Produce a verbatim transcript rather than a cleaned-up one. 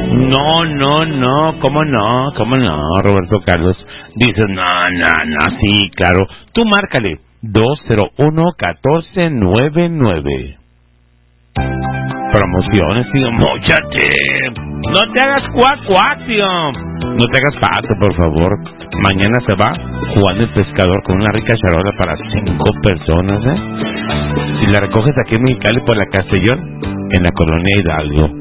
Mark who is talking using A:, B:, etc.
A: No, no, no, ¿cómo no? ¿Cómo no, Roberto Carlos? Dices, no, no, no, sí, claro. Tú márcale, dos cero uno, uno cuatro nueve nueve. Promociones, tío, móchate. No te hagas cuac, cuac, tío. No te hagas pato, por favor. Mañana se va Juan el Pescador con una rica charola para cinco personas, ¿eh? Si la recoges aquí en Mexicali por la Castellón, en la colonia Hidalgo.